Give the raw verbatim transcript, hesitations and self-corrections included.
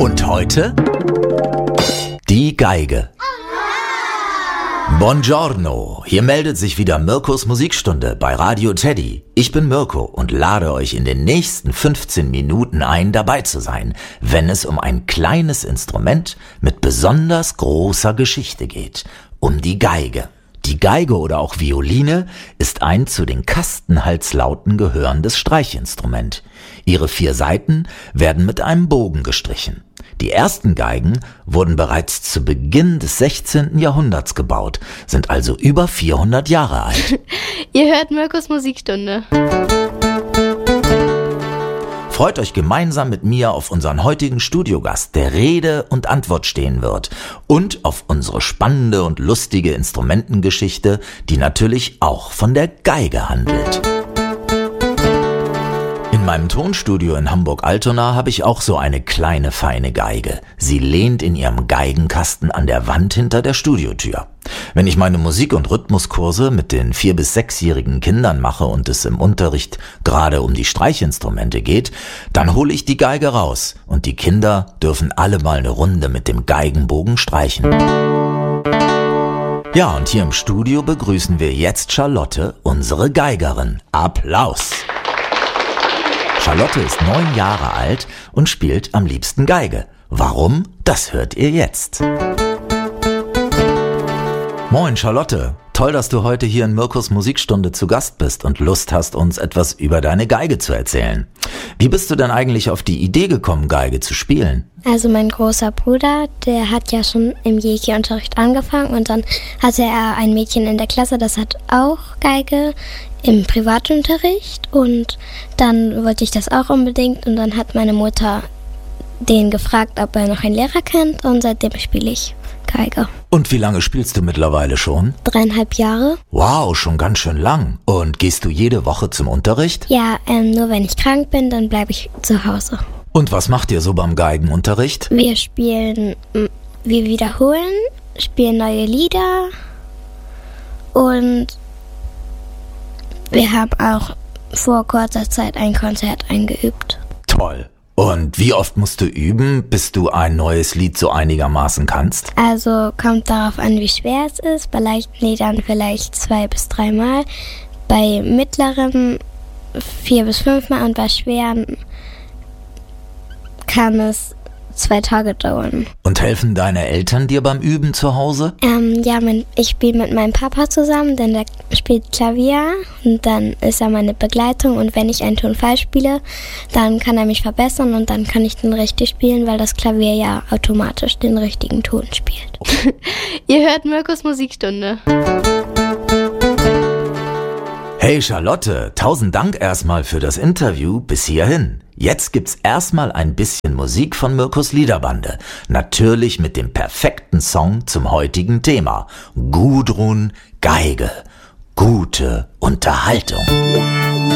Und heute die Geige. Buongiorno, hier meldet sich wieder Mirkos Musikstunde bei Radio Teddy. Ich bin Mirko und lade euch in den nächsten fünfzehn Minuten ein, dabei zu sein, wenn es um ein kleines Instrument mit besonders großer Geschichte geht, um die Geige. Die Geige oder auch Violine ist ein zu den Kastenhalslauten gehörendes Streichinstrument. Ihre vier Saiten werden mit einem Bogen gestrichen. Die ersten Geigen wurden bereits zu Beginn des sechzehnten Jahrhunderts gebaut, sind also über vierhundert Jahre alt. Ihr hört Mirkos Musikstunde. Freut euch gemeinsam mit mir auf unseren heutigen Studiogast, der Rede und Antwort stehen wird, und auf unsere spannende und lustige Instrumentengeschichte, die natürlich auch von der Geige handelt. In meinem Tonstudio in Hamburg-Altona habe ich auch so eine kleine, feine Geige. Sie lehnt in ihrem Geigenkasten an der Wand hinter der Studiotür. Wenn ich meine Musik- und Rhythmuskurse mit den vier- bis sechsjährigen Kindern mache und es im Unterricht gerade um die Streichinstrumente geht, dann hole ich die Geige raus und die Kinder dürfen alle mal eine Runde mit dem Geigenbogen streichen. Ja, und hier im Studio begrüßen wir jetzt Charlotte, unsere Geigerin. Applaus! Charlotte ist neun Jahre alt und spielt am liebsten Geige. Warum? Das hört ihr jetzt. Moin Charlotte, toll, dass du heute hier in Mirkos Musikstunde zu Gast bist und Lust hast, uns etwas über deine Geige zu erzählen. Wie bist du denn eigentlich auf die Idee gekommen, Geige zu spielen? Also mein großer Bruder, der hat ja schon im Jäki-Unterricht angefangen und dann hatte er ein Mädchen in der Klasse, das hat auch Geige im Privatunterricht und dann wollte ich das auch unbedingt und dann hat meine Mutter den gefragt, ob er noch einen Lehrer kennt und seitdem spiele ich Geige. Und wie lange spielst du mittlerweile schon? Dreieinhalb Jahre. Wow, schon ganz schön lang. Und gehst du jede Woche zum Unterricht? Ja, ähm, nur wenn ich krank bin, dann bleibe ich zu Hause. Und was macht ihr so beim Geigenunterricht? Wir spielen, wir wiederholen, spielen neue Lieder und wir haben auch vor kurzer Zeit ein Konzert eingeübt. Toll. Und wie oft musst du üben, bis du ein neues Lied so einigermaßen kannst? Also kommt darauf an, wie schwer es ist. Bei leichten Liedern vielleicht zwei bis dreimal. Bei mittleren vier bis fünfmal und bei schweren kann es zwei Tage dauern. Und helfen deine Eltern dir beim Üben zu Hause? Ähm, ja, mein, ich spiele mit meinem Papa zusammen, denn der spielt Klavier und dann ist er meine Begleitung und wenn ich einen Ton falsch spiele, dann kann er mich verbessern und dann kann ich den richtig spielen, weil das Klavier ja automatisch den richtigen Ton spielt. Ihr hört Mirkos Musikstunde. Hey Charlotte, tausend Dank erstmal für das Interview bis hierhin. Jetzt gibt's erstmal ein bisschen Musik von Mirkos Liederbande. Natürlich mit dem perfekten Song zum heutigen Thema. Gudrun Geige. Gute Unterhaltung.